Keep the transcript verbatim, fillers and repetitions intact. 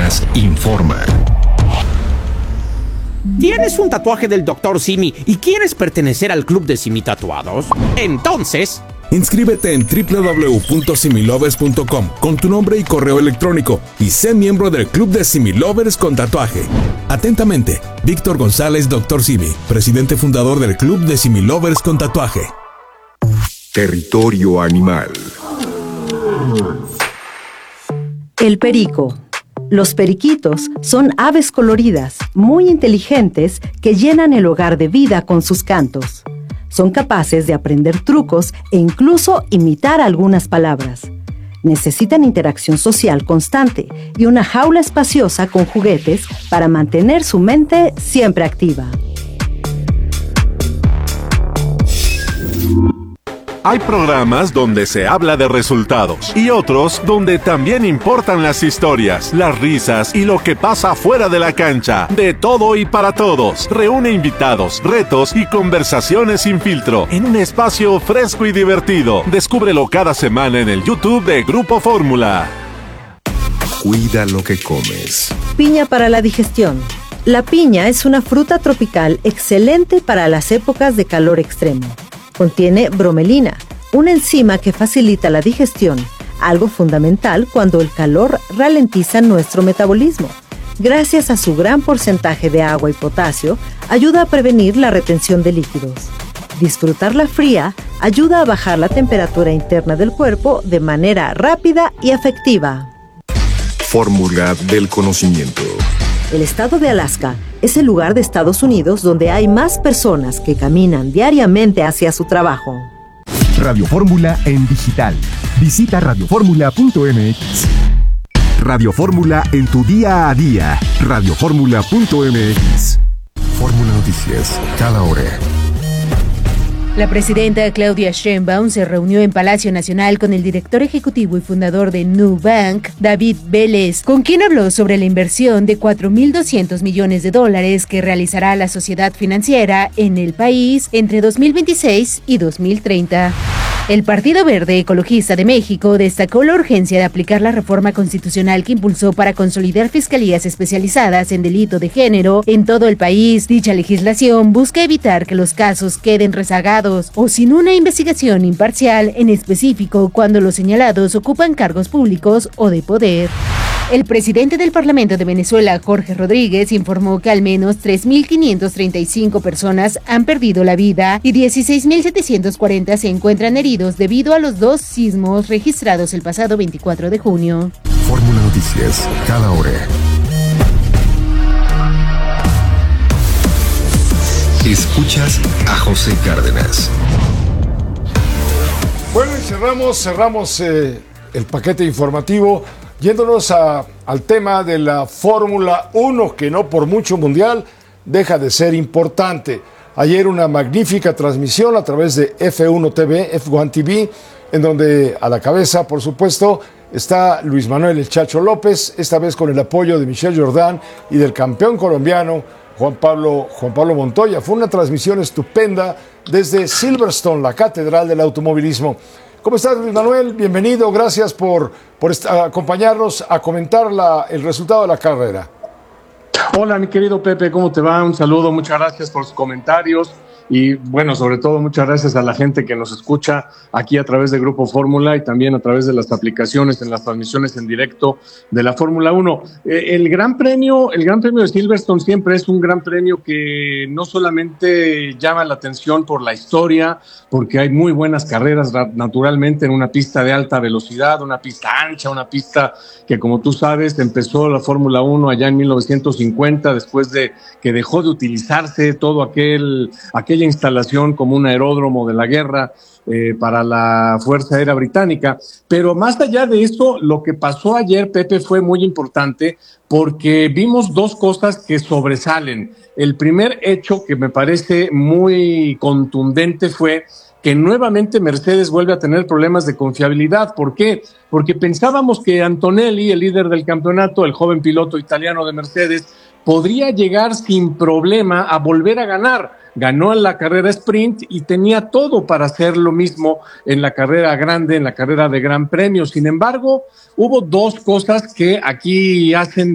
Cárdenas informa. ¿Tienes un tatuaje del doctor Simi y quieres pertenecer al club de Simi Tatuados? Entonces, inscríbete en doble u doble u doble u punto similovers punto com con tu nombre y correo electrónico y sé miembro del club de Similovers con tatuaje. Atentamente, Víctor González, doctor Simi, presidente fundador del club de Similovers con tatuaje. Territorio animal. El perico. Los periquitos son aves coloridas, muy inteligentes, que llenan el hogar de vida con sus cantos. Son capaces de aprender trucos e incluso imitar algunas palabras. Necesitan interacción social constante y una jaula espaciosa con juguetes para mantener su mente siempre activa. Hay programas donde se habla de resultados y otros donde también importan las historias, las risas y lo que pasa fuera de la cancha. De todo y para todos. Reúne invitados, retos y conversaciones sin filtro en un espacio fresco y divertido. Descúbrelo cada semana en el YouTube de Grupo Fórmula. Cuida lo que comes. Piña para la digestión. La piña es una fruta tropical excelente para las épocas de calor extremo. Contiene bromelina, una enzima que facilita la digestión, algo fundamental cuando el calor ralentiza nuestro metabolismo. Gracias a su gran porcentaje de agua y potasio, ayuda a prevenir la retención de líquidos. Disfrutarla fría ayuda a bajar la temperatura interna del cuerpo de manera rápida y efectiva. Fórmula del conocimiento. El estado de Alaska es el lugar de Estados Unidos donde hay más personas que caminan diariamente hacia su trabajo. Radio Fórmula en digital. Visita radio fórmula punto m x. Radio Fórmula en tu día a día. radio fórmula punto m x. Fórmula Noticias, cada hora. La presidenta Claudia Sheinbaum se reunió en Palacio Nacional con el director ejecutivo y fundador de Nubank, David Vélez, con quien habló sobre la inversión de cuatro mil doscientos millones de dólares que realizará la sociedad financiera en el país entre dos mil veintiséis y dos mil treinta. El Partido Verde Ecologista de México destacó la urgencia de aplicar la reforma constitucional que impulsó para consolidar fiscalías especializadas en delito de género en todo el país. Dicha legislación busca evitar que los casos queden rezagados o sin una investigación imparcial, en específico cuando los señalados ocupan cargos públicos o de poder. El presidente del Parlamento de Venezuela, Jorge Rodríguez, informó que al menos tres mil quinientas treinta y cinco personas han perdido la vida y dieciséis mil setecientos cuarenta se encuentran heridos debido a los dos sismos registrados el pasado veinticuatro de junio. Fórmula Noticias, cada hora. Escuchas a José Cárdenas. Bueno, y cerramos, cerramos eh, el paquete informativo yéndonos a, al tema de la Fórmula uno, que no por mucho mundial deja de ser importante. Ayer una magnífica transmisión a través de F uno T V, F uno T V, en donde a la cabeza, por supuesto, está Luis Manuel El Chacho López, esta vez con el apoyo de Michelle Jordan y del campeón colombiano Juan Pablo, Juan Pablo Montoya. Fue una transmisión estupenda desde Silverstone, la catedral del automovilismo. ¿Cómo estás, Luis Manuel? Bienvenido, gracias por, por acompañarnos a comentar la, el resultado de la carrera. Hola, mi querido Pepe, ¿cómo te va? Un saludo, muchas gracias por sus comentarios. Y bueno, sobre todo muchas gracias a la gente que nos escucha aquí a través de Grupo Fórmula y también a través de las aplicaciones en las transmisiones en directo de la Fórmula uno. Eh, el gran premio, el gran premio de Silverstone siempre es un gran premio que no solamente llama la atención por la historia, porque hay muy buenas carreras naturalmente en una pista de alta velocidad, una pista ancha, una pista que, como tú sabes, empezó la Fórmula uno allá en mil novecientos cincuenta, después de que dejó de utilizarse todo aquel aquel instalación como un aeródromo de la guerra eh, para la Fuerza Aérea Británica. Pero más allá de eso, lo que pasó ayer, Pepe, fue muy importante porque vimos dos cosas que sobresalen. El primer hecho que me parece muy contundente fue que nuevamente Mercedes vuelve a tener problemas de confiabilidad. ¿Por qué? Porque pensábamos que Antonelli, el líder del campeonato, el joven piloto italiano de Mercedes, podría llegar sin problema a volver a ganar. Ganó en la carrera sprint y tenía todo para hacer lo mismo en la carrera grande, en la carrera de Gran Premio. Sin embargo, hubo dos cosas que aquí hacen